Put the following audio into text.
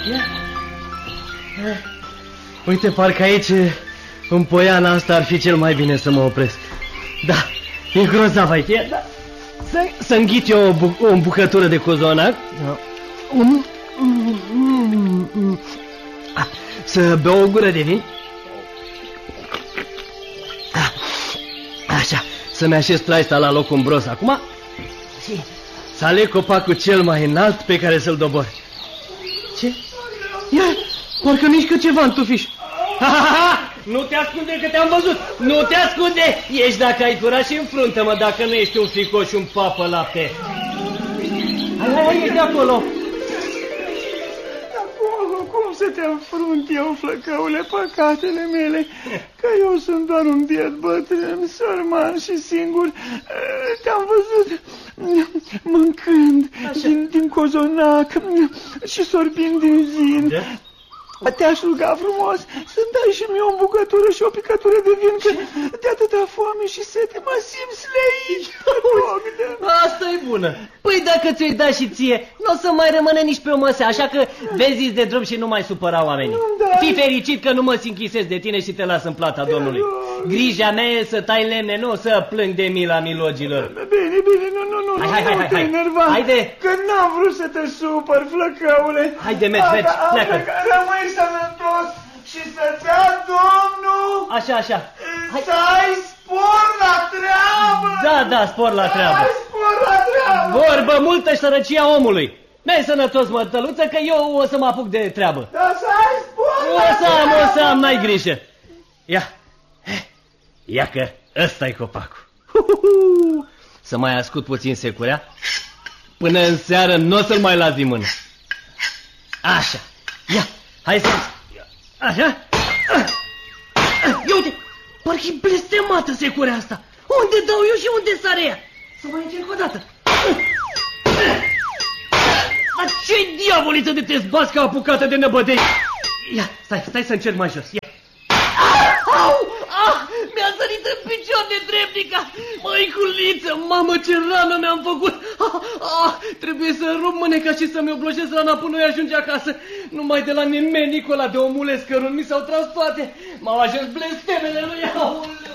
Uite, parcă aici, în poiana asta, ar fi cel mai bine să mă opresc. Da, e grozav aici. Da. Să înghit eu o bucătură de cozonac. Să beau o gură de vin. Așa, să-mi așez traista la loc umbros acum. Și să aleg copacul cel mai înalt pe care să-l dobor. Ce? Ia, parcă mișcă ceva în tufiș. Nu te ascunde că te-am văzut. Nu te ascunde. Ești dacă ai curaj și înfruntă-mă, dacă nu ești un fricoș și un papă lapte. Hai, e de acolo. Cum să te înfrunt eu, flăcăule, păcatele mele? Că eu sunt doar un biet bătrân, sărman și singur. Te-am văzut mâncând din cozonac și sorbind din zin. Te-aș ruga frumos să-mi dai și mie o bucătură și o picătură de vin, că de atâta foame și sete mă simt sleit. Asta e bună. Păi dacă ți-o-i da și ție, nu o să mai rămâne nici pe o măsea, așa că vezi de drum și nu mai supăra oamenii. Fii fericit că nu mă sinchisez de tine și te las în plata Domnului. Grija mea e să tai lemne, nu să plâng de mila milogilor. Bine, nu te enerva. Haide. Că n-am vrut să te supăr, flăcăule. Haide, mergi, pleacă. Rămâi sănătos și să-ți ia Domnul. Așa. Să ai spor la treabă. Da, spor la treabă. Să ai spor la treabă. Vorbă multă și sărăcia omului. N-ai sănătos, mătăluță, că eu o să mă apuc de treabă. Da, să ai spor la treabă. O să am, n-ai grijă. Ia că ăsta-i copacul. Să mai ascult puțin securea. Până în seară n-o să-l mai las din mână. Așa. Ia, hai să... Așa. Ia uite, parcă-i blestemată securea asta. Unde dau eu și unde sare ea? Să mai încerc o dată. Dar ce-i diavoliță de te zbați ca apucată de năbădei? Ia, stai să încerc mai jos. Ia. Mi-a sărit în picior de dreptica. Măiculiță, mamă, ce rană mi-am făcut. Trebuie să rup mâneca și să-mi oblojez rana până eu ajunge acasă. Numai de la nimenicul ăla de omule scărun mi s-au tras toate. M-au ajuns blestemele lui.